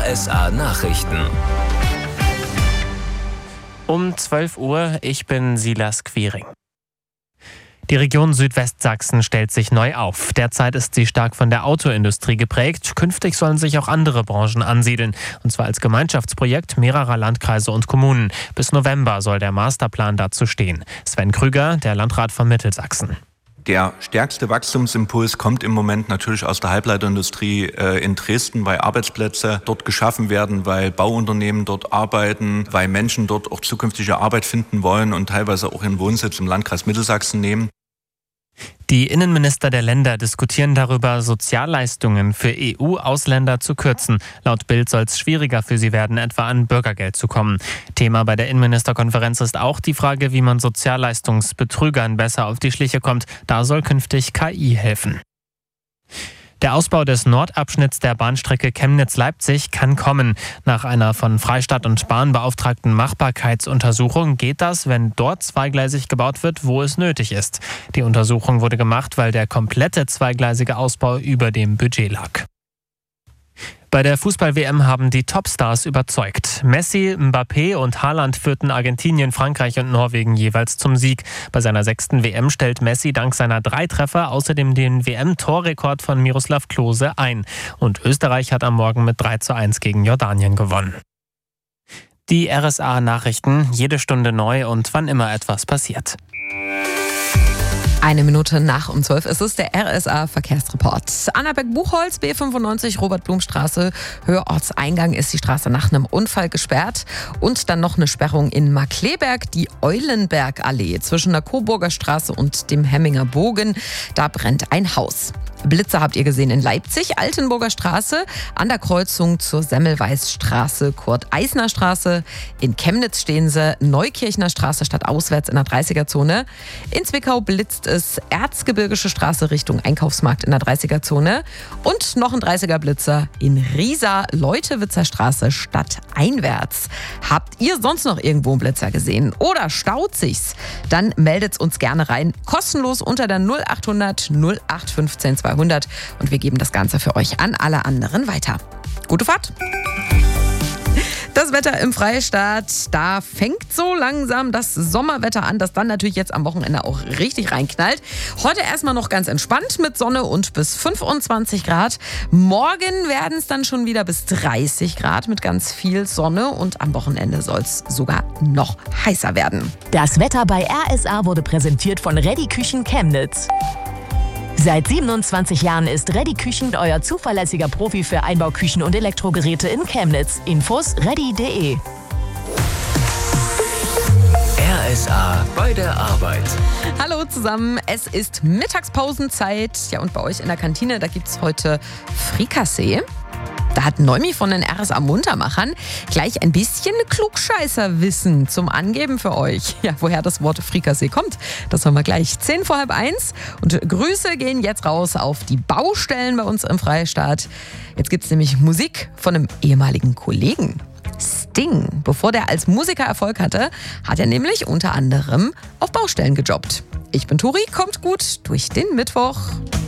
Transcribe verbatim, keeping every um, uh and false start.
S A Nachrichten. Um zwölf Uhr, ich bin Silas Quiring. Die Region Südwestsachsen stellt sich neu auf. Derzeit ist sie stark von der Autoindustrie geprägt. Künftig sollen sich auch andere Branchen ansiedeln. Und zwar als Gemeinschaftsprojekt mehrerer Landkreise und Kommunen. Bis November soll der Masterplan dazu stehen. Sven Krüger, der Landrat von Mittelsachsen. Der stärkste Wachstumsimpuls kommt im Moment natürlich aus der Halbleiterindustrie äh, in Dresden, weil Arbeitsplätze dort geschaffen werden, weil Bauunternehmen dort arbeiten, weil Menschen dort auch zukünftige Arbeit finden wollen und teilweise auch ihren Wohnsitz im Landkreis Mittelsachsen nehmen. Die Innenminister der Länder diskutieren darüber, Sozialleistungen für E U-Ausländer zu kürzen. Laut Bild soll es schwieriger für sie werden, etwa an Bürgergeld zu kommen. Thema bei der Innenministerkonferenz ist auch die Frage, wie man Sozialleistungsbetrügern besser auf die Schliche kommt. Da soll künftig K I helfen. Der Ausbau des Nordabschnitts der Bahnstrecke Chemnitz-Leipzig kann kommen. Nach einer von Freistadt und Bahn beauftragten Machbarkeitsuntersuchung geht das, wenn dort zweigleisig gebaut wird, wo es nötig ist. Die Untersuchung wurde gemacht, weil der komplette zweigleisige Ausbau über dem Budget lag. Bei der Fußball-W M haben die Topstars überzeugt. Messi, Mbappé und Haaland führten Argentinien, Frankreich und Norwegen jeweils zum Sieg. Bei seiner sechsten W M stellt Messi dank seiner drei Treffer außerdem den W M-Torrekord von Miroslav Klose ein. Und Österreich hat am Morgen mit drei zu eins gegen Jordanien gewonnen. Die R S A-Nachrichten, jede Stunde neu und wann immer etwas passiert. Eine Minute nach um zwölf ist es der R S A-Verkehrsreport. Annaberg-Buchholz, B fünfundneunzig, Robert-Blum-Straße, Höheortseingang ist die Straße nach einem Unfall gesperrt. Und dann noch eine Sperrung in Markkleeberg, die Eulenbergallee zwischen der Coburger Straße und dem Hemminger Bogen. Da brennt ein Haus. Blitze habt ihr gesehen in Leipzig, Altenburger Straße, an der Kreuzung zur Semmelweis-Straße, Kurt-Eisner-Straße. In Chemnitz stehen sie, Neukirchner Straße statt auswärts in der dreißiger-Zone. In Zwickau blitzt es, Erzgebirgische Straße Richtung Einkaufsmarkt in der dreißiger-Zone. Und noch ein dreißiger-Blitzer in Riesa, Leutewitzer Straße stadteinwärts. Habt ihr sonst noch irgendwo einen Blitzer gesehen oder staut sich's? Dann meldet's uns gerne rein, kostenlos unter der null achthundert null acht fünfzehn zweihundert und wir geben das Ganze für euch an alle anderen weiter. Gute Fahrt! Das Wetter im Freistaat, da fängt so langsam das Sommerwetter an, das dann natürlich jetzt am Wochenende auch richtig reinknallt. Heute erstmal noch ganz entspannt mit Sonne und bis fünfundzwanzig Grad. Morgen werden es dann schon wieder bis dreißig Grad mit ganz viel Sonne und am Wochenende soll es sogar noch heißer werden. Das Wetter bei R S A wurde präsentiert von Reddy Küchen Chemnitz. Seit siebenundzwanzig Jahren ist Reddy Küchen euer zuverlässiger Profi für Einbauküchen und Elektrogeräte in Chemnitz. Infos reddy punkt de. R S A bei der Arbeit. Hallo zusammen, es ist Mittagspausenzeit. Ja, und bei euch in der Kantine, da gibt es heute Frikassee. Da hat Neumi von den R S A Muntermachern gleich ein bisschen Klugscheißerwissen zum Angeben für euch. Ja, woher das Wort Frikassee kommt, das haben wir gleich. Zehn vor halb eins. Und Grüße gehen jetzt raus auf die Baustellen bei uns im Freistaat. Jetzt gibt es nämlich Musik von einem ehemaligen Kollegen. Sting. Bevor der als Musiker Erfolg hatte, hat er nämlich unter anderem auf Baustellen gejobbt. Ich bin Tori, kommt gut durch den Mittwoch.